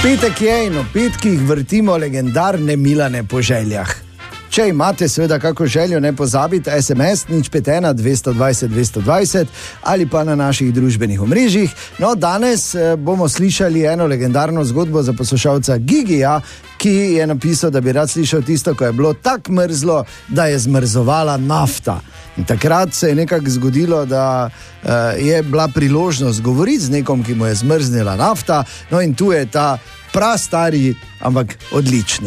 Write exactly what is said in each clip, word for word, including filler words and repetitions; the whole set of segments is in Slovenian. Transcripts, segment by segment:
Petek je in o petkih vrtimo legendarne Milane po željah. Če imate seveda kako željo, ne pozabite es em es nič pet ena dvesto dvajset dvesto dvajset ali pa na naših družbenih omrežjih. No, danes bomo slišali eno legendarno zgodbo za poslušalca Gigija, ki je napisal, da bi rad slišal tisto, ko je bilo tako mrzlo, da je zmrzovala nafta. In takrat se je nekako zgodilo, da uh, je bila priložnost govoriti z nekom, ki mu je zmrznila nafta. No in tu je ta prastari, ampak odlični.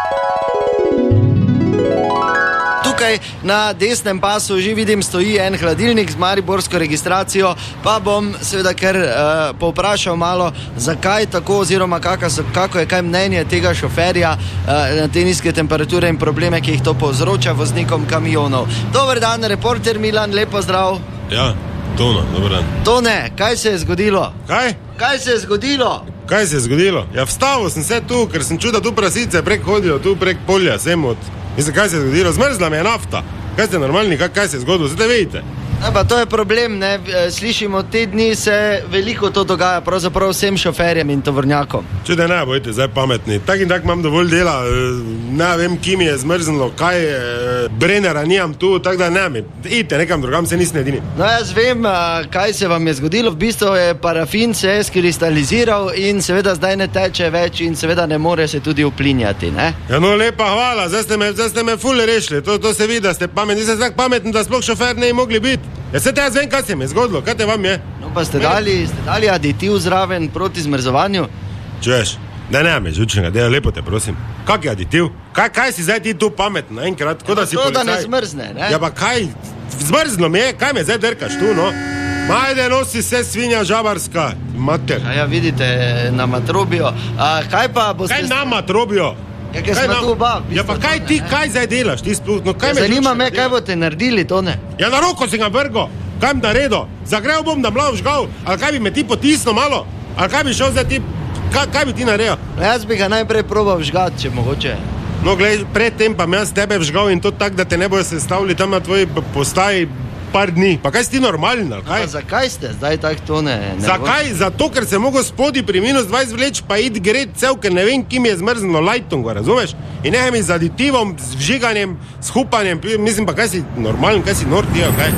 Tukaj na desnem pasu že vidim stoji en hladilnik z mariborsko registracijo, pa bom seveda kar uh, povprašal malo, zakaj tako oziroma kaka so, kako je kaj mnenje tega šoferja uh, na te nizke temperature in probleme, ki jih to povzroča voznikom kamionov. Dober dan, reporter Milan, lepo zdrav. Ja, Tone, dober dan. Tone, kaj se je zgodilo? Kaj? Kaj se je zgodilo? Kaj se je zgodilo? Ja, vstavil sem se tu, ker sem čuda tu prasice prek hodijo, tu prek polja, sem od... Mislim, kaj se je zgodilo? Zmrzla me je nafta. Kaj ste normalni, kaj, kaj se je zgodilo? Zdaj vidite. Ja, pa to je problem, ne? Slišimo, te dni se veliko to dogaja, pravzaprav vsem šoferjem in tovornjakom. Če da ne bojte, zdaj pametni. Tak in tak imam dovolj dela, ne vem, ki mi je zmrznilo, kaj je, Brennera nijam tu, tak da ne mi. Idite nekam drugam, se nisem edini. No, jaz vem, kaj se vam je zgodilo. V bistvu je parafin se skristaliziral in seveda zdaj ne teče več in seveda ne more se tudi uplinjati, ne? Ja, no, lepa hvala, zdaj ste me, zdaj ste me ful rešili. To, to se vidi, da ste pametni. Niste tako pametni, da sploh šofer ne bi mogli biti. Ja, se te jaz vem, kaj se mi je zgodilo, kaj te vam je? No, pa ste dali, ste dali aditiv zraven proti zmrzovanju? Čuješ, da ne me žučnega, da je lepo te prosim. Kak je aditiv? Kaj, kaj si zdaj ti tu pametno, enkrat, ko da si policaj? To, da ne zmrzne, ne? Ja, pa kaj, zmrzlo mi je, kaj me zdaj drkaš tu, no? Majde, nosi se svinja žabarska, mater. A ja, vidite, na matrobijo. A kaj pa boste... Kaj na matrobijo? Ja, kaj smo tu oba. Ja, pa kaj ti, kaj zdaj delaš? Ti spluh, no, kaj ja, me zanima me, kaj boste naredili, Tone. Ja, na roko si ga vrgo. Kaj bi naredil? Zagrel bom, da mlav žgal. Ali kaj bi me ti potisnil malo? Ali kaj bi šel zdaj ti... Kaj, kaj bi ti naredil? No, jaz bi ga najprej probal vžgati, če mogoče. No, glej, predtem pa jaz tebe vžgal in to tak, da te ne bojo sestavili tam na tvoji postaji par dni. Pa kaj si ti normalen, ali kaj? No, zakaj ste zdaj tak, Tone? Zakaj? Zato, ker se mogo spodi pri minus dvajset vleč, pa id gret cel, ker ne vem, kim je zmrznilo lajtom, razumeš? In nehaj mi z aditivom, z vžiganjem, s hupanjem, mislim pa, kaj si normalen, kaj si nor ti, ali kaj?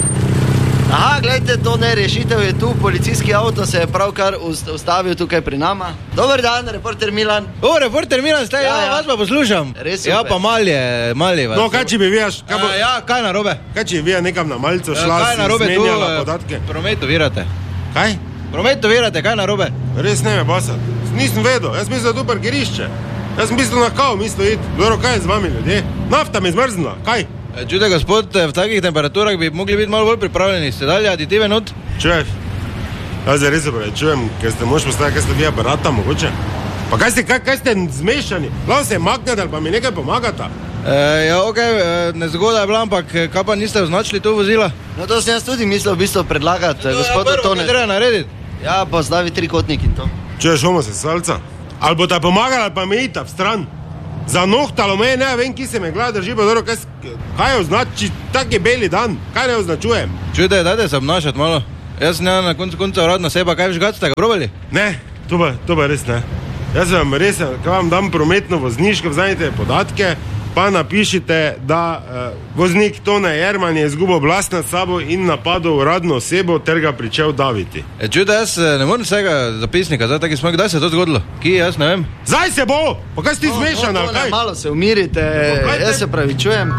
Aha, gledajte, Tone, rešitev je tu, policijski avto se je pravkar ustavil tukaj pri nama. Dober dan, reporter Milan. O, reporter Milan, staj, ja, ja, vas pa poslušam. Res ja, pa malje, malje vas. No, kaj če bi vijaš? Kaj bo... Ja, kaj narobe? Kaj če bi vija nekam na malico šla, ja, si zmenjala podatke? Promet ovirate. Kaj? Promet ovirate, kaj narobe? Res ne me basa. Nisem vedel, jaz mislim, da tu parkirišče. Jaz sem mislil na kao, mislil iti. Dobro, kaj je z vami, ljudje? Nafta me zmrznila, kaj? Čude, gospod, v takih temperaturah bi mogli biti malo bolj pripravljeni. Ste dali aditive not? Čuješ? Jaz res se prečujem, ker ste mož postavili, kaj ste vi aparata, mogoče. Pa kaj ste, kaj, kaj ste zmešani? Lahko se maknete ali pa mi nekaj pomagata? E, ja, okej, okay, nezgoda je bila, ampak kaj pa niste označili to vozila? No, to sem jaz tudi mislil v bistvu predlagati, no, gospodu ja, Tone. Kaj treba narediti? Ja, postavi trikotnik in to. Čuješ, homoseksualca? Ali bo ta pomagala, ali pa me ita v stran? Zanohtalo me, ne vem, ki se me gleda drži, pa dobro, kaj, kaj označi, tak je beli dan, kaj ne označujem? Čujte, dajte se obnašati malo. Jaz ne na koncu konca uradna seba, kaj vžgati ste ga probali? Ne, to pa, to pa res ne. Jaz vam res, kaj vam dam prometno vozniško, vzajte podatke, pa napišite, da uh, voznik Tone Jerman je izgubil oblast nad sabo in napadel uradno osebo ter ga pričel daviti. E, čujte, jaz ne morem vsega zapisnika, zdaj taki smo, kdaj se je to zgodilo? Ki, jaz ne vem. Zdaj se bo! Pa kaj si ti no, zmešan, no, ali kaj? Malo se umirite, no, jaz se pravi, čujem.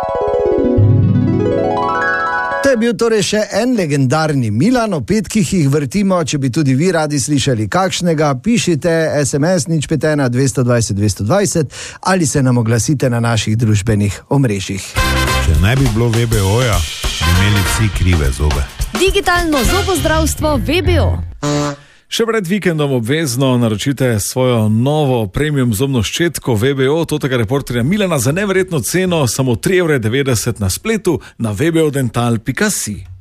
To je bil torej še en legendarni Milan, o petkih jih vrtimo, če bi tudi vi radi slišali kakšnega, pišite es em es nič pet ena dvesto dvajset dvesto dvajset ali se nam oglasite na naših družbenih omrežjih. Če ne bi bilo ve be oja, bi imeli vsi krive zobe. Digitalno zobozdravstvo ve be o. Še pred vikendom obvezno naročite svojo novo premium zobno ščetko ve be o, totega reporterja Milana za neverjetno ceno, samo tri evre devetdeset na spletu na ve be o dental pika si.